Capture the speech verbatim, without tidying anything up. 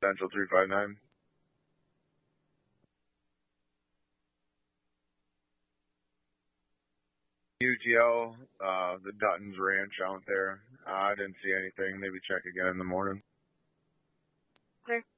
Central three five nine. U G L, uh, the Dutton's Ranch out there. Uh, I didn't see anything. Maybe check again in the morning. Okay.